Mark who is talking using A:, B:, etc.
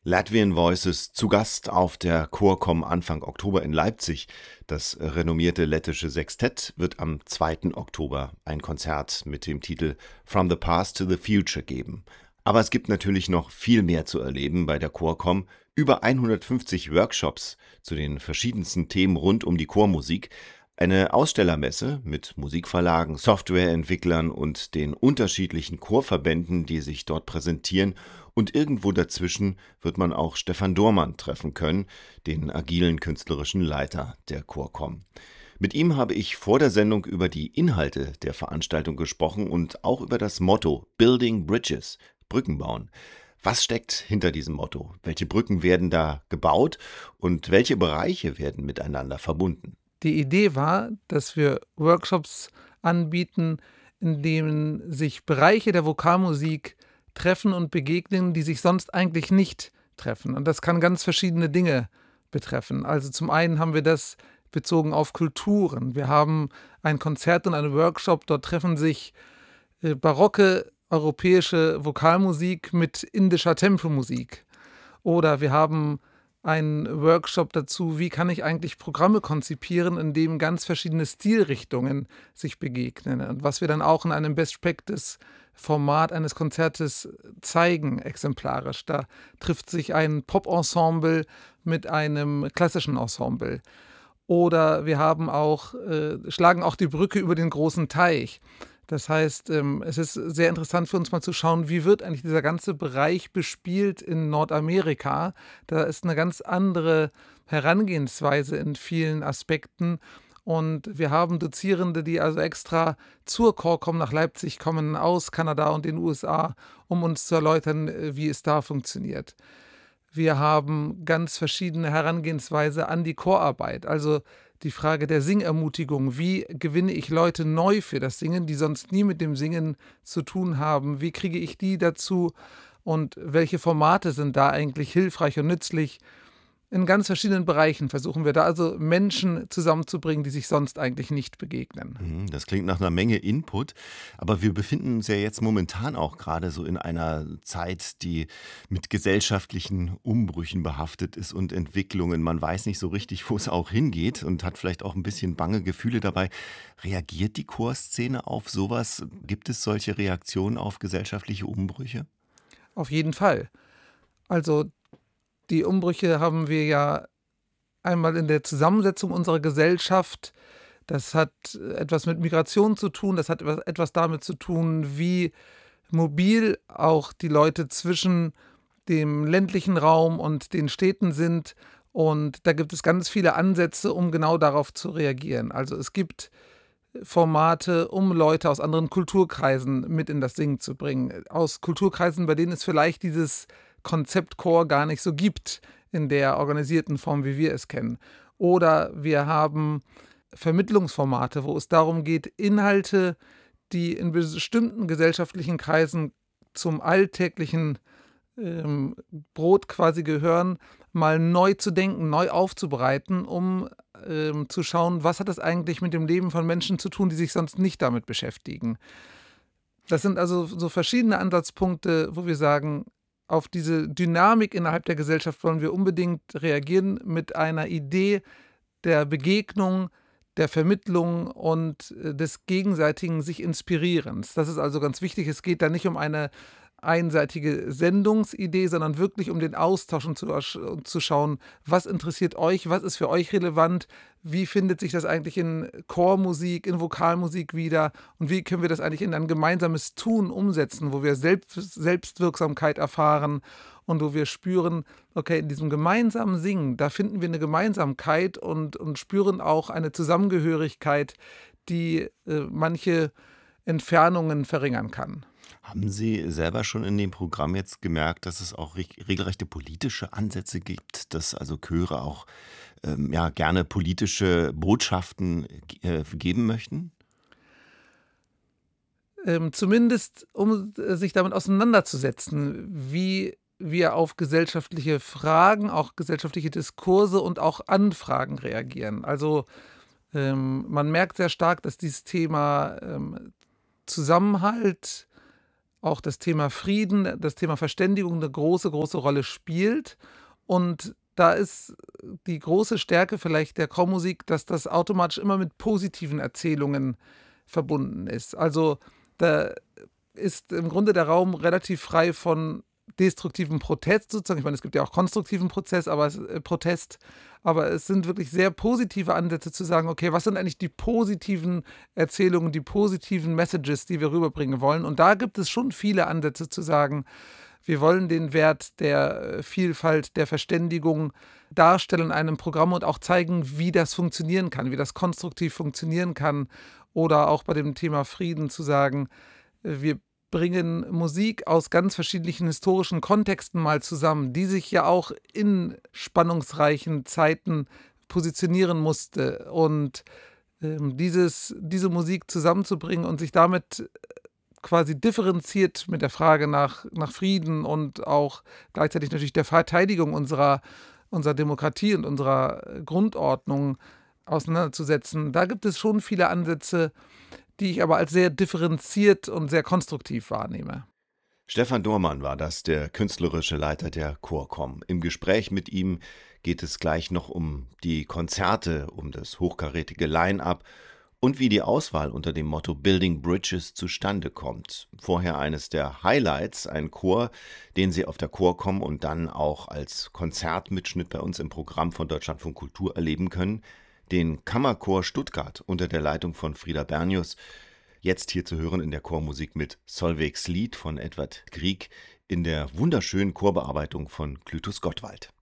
A: Latvian Voices zu Gast auf der Chorcom Anfang Oktober in Leipzig. Das renommierte lettische Sextett wird am 2. Oktober ein Konzert mit dem Titel From the Past to the Future geben. Aber es gibt natürlich noch viel mehr zu erleben bei der Chorcom. Über 150 Workshops zu den verschiedensten Themen rund um die Chormusik. Eine Ausstellermesse mit Musikverlagen, Softwareentwicklern und den unterschiedlichen Chorverbänden, die sich dort präsentieren. Und irgendwo dazwischen wird man auch Stefan Dohrmann treffen können, den agilen künstlerischen Leiter der Chorcom. Mit ihm habe ich vor der Sendung über die Inhalte der Veranstaltung gesprochen und auch über das Motto Building Bridges, Brücken bauen. Was steckt hinter diesem Motto? Welche Brücken werden da gebaut und welche Bereiche werden miteinander verbunden?
B: Die Idee war, dass wir Workshops anbieten, in denen sich Bereiche der Vokalmusik treffen und begegnen, die sich sonst eigentlich nicht treffen. Und das kann ganz verschiedene Dinge betreffen. Also zum einen haben wir das bezogen auf Kulturen. Wir haben ein Konzert und einen Workshop, dort treffen sich barocke europäische Vokalmusik mit indischer Tempomusik. Oder wir haben einen Workshop dazu, wie kann ich eigentlich Programme konzipieren, in dem ganz verschiedene Stilrichtungen sich begegnen. Und was wir dann auch in einem Best-Practice-Format eines Konzertes zeigen, exemplarisch. Da trifft sich ein Pop-Ensemble mit einem klassischen Ensemble. Oder wir haben schlagen auch die Brücke über den großen Teich. Das heißt, es ist sehr interessant für uns mal zu schauen, wie wird eigentlich dieser ganze Bereich bespielt in Nordamerika. Da ist eine ganz andere Herangehensweise in vielen Aspekten. Und wir haben Dozierende, die also extra zur Chorcom nach Leipzig kommen, aus Kanada und den USA, um uns zu erläutern, wie es da funktioniert. Wir haben ganz verschiedene Herangehensweise an die Chorarbeit. Also die Frage der Singermutigung. Wie gewinne ich Leute neu für das Singen, die sonst nie mit dem Singen zu tun haben? Wie kriege ich die dazu? Und welche Formate sind da eigentlich hilfreich und nützlich? In ganz verschiedenen Bereichen versuchen wir da also Menschen zusammenzubringen, die sich sonst eigentlich nicht begegnen.
A: Das klingt nach einer Menge Input, aber wir befinden uns ja jetzt momentan auch gerade so in einer Zeit, die mit gesellschaftlichen Umbrüchen behaftet ist und Entwicklungen. Man weiß nicht so richtig, wo es auch hingeht und hat vielleicht auch ein bisschen bange Gefühle dabei. Reagiert die Chorszene auf sowas? Gibt es solche Reaktionen auf gesellschaftliche Umbrüche?
B: Auf jeden Fall. Also die Umbrüche haben wir ja einmal in der Zusammensetzung unserer Gesellschaft. Das hat etwas mit Migration zu tun, das hat etwas damit zu tun, wie mobil auch die Leute zwischen dem ländlichen Raum und den Städten sind. Und da gibt es ganz viele Ansätze, um genau darauf zu reagieren. Also es gibt Formate, um Leute aus anderen Kulturkreisen mit in das Singen zu bringen. Aus Kulturkreisen, bei denen es vielleicht dieses Konzept Chor gar nicht so gibt in der organisierten Form, wie wir es kennen. Oder wir haben Vermittlungsformate, wo es darum geht, Inhalte, die in bestimmten gesellschaftlichen Kreisen zum alltäglichen Brot quasi gehören, mal neu zu denken, neu aufzubereiten, um zu schauen, was hat das eigentlich mit dem Leben von Menschen zu tun, die sich sonst nicht damit beschäftigen. Das sind also so verschiedene Ansatzpunkte, wo wir sagen, auf diese Dynamik innerhalb der Gesellschaft wollen wir unbedingt reagieren mit einer Idee der Begegnung, der Vermittlung und des gegenseitigen sich Inspirierens. Das ist also ganz wichtig. Es geht da nicht um eine einseitige Sendungsidee, sondern wirklich um den Austausch und zu schauen, was interessiert euch, was ist für euch relevant, wie findet sich das eigentlich in Chormusik, in Vokalmusik wieder und wie können wir das eigentlich in ein gemeinsames Tun umsetzen, wo wir Selbstwirksamkeit erfahren und wo wir spüren, okay, in diesem gemeinsamen Singen, da finden wir eine Gemeinsamkeit und spüren auch eine Zusammengehörigkeit, die manche Entfernungen verringern kann.
A: Haben Sie selber schon in dem Programm jetzt gemerkt, dass es auch regelrechte politische Ansätze gibt, dass also Chöre auch gerne politische Botschaften geben möchten?
B: Zumindest, um sich damit auseinanderzusetzen, wie wir auf gesellschaftliche Fragen, auch gesellschaftliche Diskurse und auch Anfragen reagieren. Also man merkt sehr stark, dass dieses Thema Zusammenhalt, auch das Thema Frieden, das Thema Verständigung eine große, große Rolle spielt. Und da ist die große Stärke vielleicht der Chormusik, dass das automatisch immer mit positiven Erzählungen verbunden ist. Also da ist im Grunde der Raum relativ frei von destruktivem Protest sozusagen. Ich meine, es gibt ja auch konstruktiven Protest, aber es sind wirklich sehr positive Ansätze zu sagen, okay, was sind eigentlich die positiven Erzählungen, die positiven Messages, die wir rüberbringen wollen? Und da gibt es schon viele Ansätze zu sagen, wir wollen den Wert der Vielfalt, der Verständigung darstellen in einem Programm und auch zeigen, wie das funktionieren kann, wie das konstruktiv funktionieren kann. Oder auch bei dem Thema Frieden zu sagen, wir bringen Musik aus ganz verschiedenen historischen Kontexten mal zusammen, die sich ja auch in spannungsreichen Zeiten positionieren musste. Und diese Musik zusammenzubringen und sich damit quasi differenziert mit der Frage nach Frieden und auch gleichzeitig natürlich der Verteidigung unserer Demokratie und unserer Grundordnung auseinanderzusetzen. Da gibt es schon viele Ansätze, die ich aber als sehr differenziert und sehr konstruktiv wahrnehme.
A: Stefan Dohrmann war das, der künstlerische Leiter der Chorkom. Im Gespräch mit ihm geht es gleich noch um die Konzerte, um das hochkarätige Line-up und wie die Auswahl unter dem Motto Building Bridges zustande kommt. Vorher eines der Highlights, ein Chor, den Sie auf der Chorkom und dann auch als Konzertmitschnitt bei uns im Programm von Deutschlandfunk Kultur erleben können, den Kammerchor Stuttgart unter der Leitung von Frieda Bernius. Jetzt hier zu hören in der Chormusik mit Solveig's Lied von Edvard Grieg in der wunderschönen Chorbearbeitung von Clytus Gottwald.